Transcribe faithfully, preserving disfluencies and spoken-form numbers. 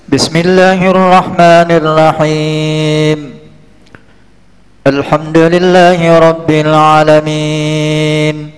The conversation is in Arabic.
بسم الله الرحمن الرحيم. الحمد لله رب العالمين،